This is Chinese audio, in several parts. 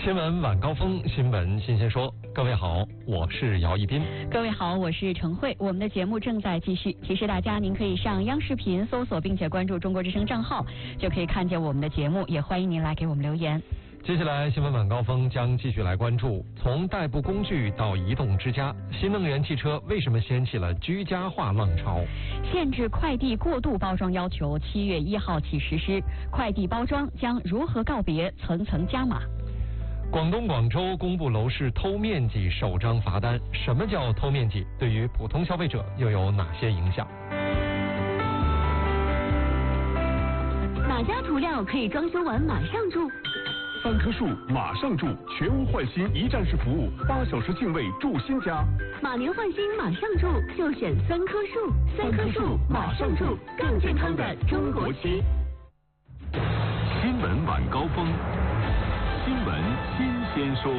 新闻晚高峰，新闻新鲜说。各位好，我是姚一斌。 各位好，我是陈慧。我们的节目正在继续，提示大家，您可以上央视频搜索并且关注中国之声账号，就可以看见我们的节目。也欢迎您来给我们留言。 接下来，新闻晚高峰将继续来关注从代步工具到移动之家，新能源汽车为什么掀起了居家化浪潮？ 限制快递过度包装要求7月1号起实施，快递包装将如何告别层层加码？ 广东广州公布楼市偷面积首张罚单，什么叫偷面积？对于普通消费者又有哪些影响？ 哪家涂料可以装修完马上住 ？3棵树马上住，全屋换新一站式服务，8小时净位住新家。 马年换新马上住，就选3棵树，3棵树马上住，更健康的中国区。 新闻晚高峰，新闻新鲜说。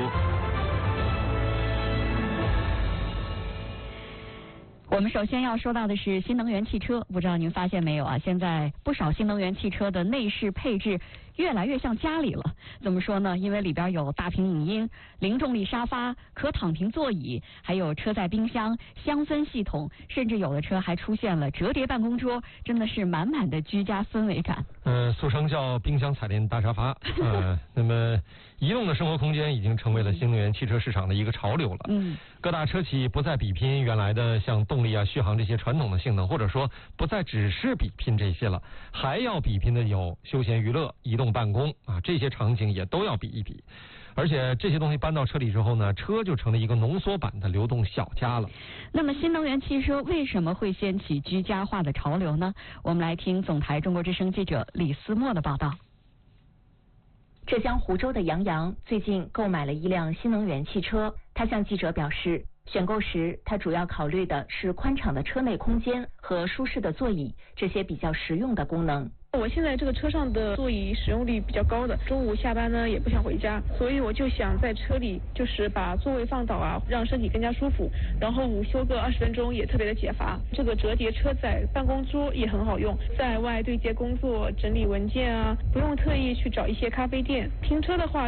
我们首先要说到的是新能源汽车，不知道您发现没有啊？现在不少新能源汽车的内饰配置越来越像家里了。怎么说呢？因为里边有大屏影音、零重力沙发、可躺平座椅，还有车载冰箱、香氛系统，甚至有的车还出现了折叠办公桌，真的是满满的居家氛围感。 俗称叫冰箱彩电大沙发。那么移动的生活空间已经成为了新能源汽车市场的一个潮流了。各大车企不再比拼原来的像动力啊、续航这些传统的性能，或者说不再只是比拼这些了，还要比拼的有休闲娱乐、移动办公啊，这些场景也都要比一比。而且这些东西搬到车里之后呢，车就成了一个浓缩版的流动小家了。 那么新能源汽车为什么会掀起居家化的潮流呢？我们来听总台中国之声记者李思墨的报道。 浙江湖州的杨洋最近购买了一辆新能源汽车，他向记者表示，选购时他主要考虑的是宽敞的车内空间和舒适的座椅，这些比较实用的功能。 我现在这个车上的座椅使用率比较高的，中午下班呢也不想回家，所以我就想在车里就是把座位放倒啊，让身体更加舒服，然后午休个20分钟也特别的解乏。这个折叠车载办公桌也很好用，在外对接工作、整理文件啊，不用特意去找一些咖啡店。停车的话